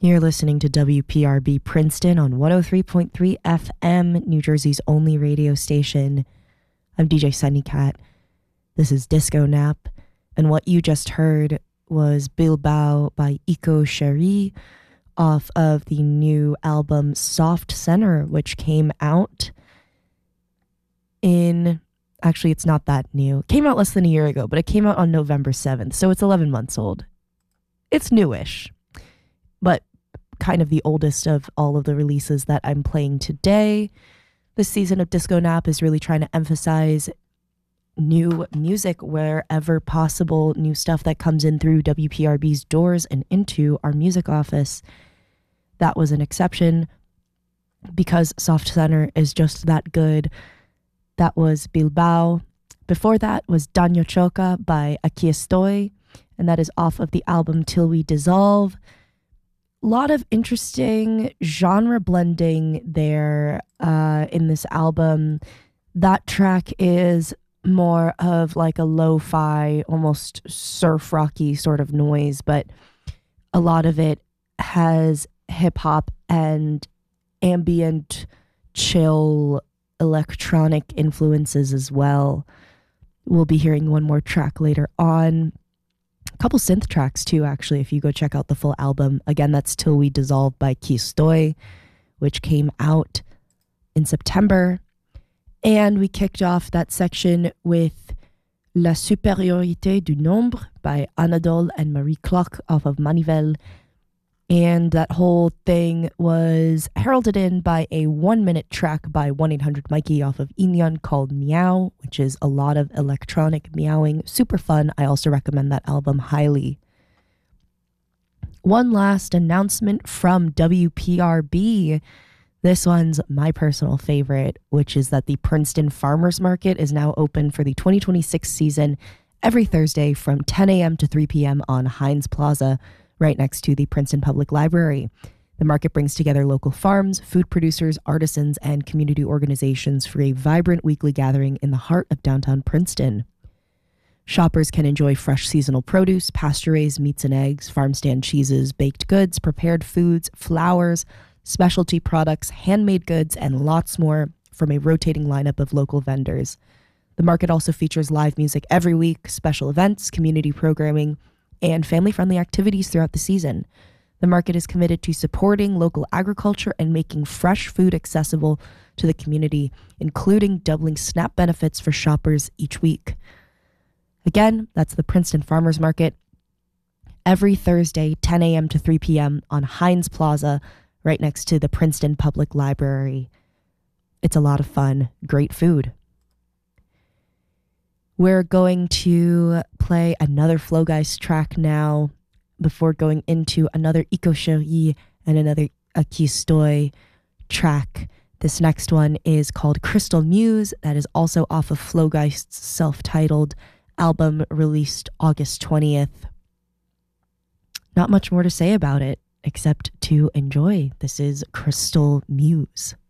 You're listening to WPRB Princeton on 103.3 FM, New Jersey's only radio station. I'm DJ Sunny Cat. This is Disco Nap, and what you just heard was Bilbao by Iko Cherie off of the new album Soft Center, which came out actually it's not that new. It came out less than a year ago, but it came out on November 7th, so it's 11 months old. It's newish, but kind of the oldest of all of the releases that I'm playing today. This season of Disco Nap is really trying to emphasize new music wherever possible, new stuff that comes in through WPRB's doors and into our music office. That was an exception because Soft Center is just that good. That was Bilbao. Before that was Daño Choca by Aquí Estoy, and that is off of the album Till We Dissolve. A lot of interesting genre blending there in this album. That track is more of like a lo-fi, almost surf rocky sort of noise, but a lot of it has hip-hop and ambient, chill, electronic influences as well. We'll be hearing one more track later on. A couple synth tracks too, actually, if you go check out the full album. Again, that's Till We Dissolve by Aquí Estoy, which came out in September. And we kicked off that section with La Supériorité du Nombre by Anadol and Marie Clock off of Manivelle. And that whole thing was heralded in by a 1-minute track by 1-800-Mikey off of Inyon called Meow, which is a lot of electronic meowing. Super fun. I also recommend that album highly. One last announcement from WPRB. This one's my personal favorite, which is that the Princeton Farmers Market is now open for the 2026 season every Thursday from 10 a.m. to 3 p.m. on Heinz Plaza, right next to the Princeton Public Library. The market brings together local farms, food producers, artisans, and community organizations for a vibrant weekly gathering in the heart of downtown Princeton. Shoppers can enjoy fresh seasonal produce, pasture-raised meats and eggs, farm-stand cheeses, baked goods, prepared foods, flowers, specialty products, handmade goods, and lots more from a rotating lineup of local vendors. The market also features live music every week, special events, community programming, and family-friendly activities throughout the season. The market is committed to supporting local agriculture and making fresh food accessible to the community, including doubling SNAP benefits for shoppers each week. Again, that's the Princeton Farmers Market every Thursday, 10 a.m. to 3 p.m. on Heinz Plaza, right next to the Princeton Public Library. It's a lot of fun, great food. We're going to play another Flowgeist track now before going into another Iko Cherie and another Aquí Estoy track. This next one is called Crystal Muse. That is also off of Flowgeist's self-titled album released August 20th. Not much more to say about it except to enjoy. This is Crystal Muse.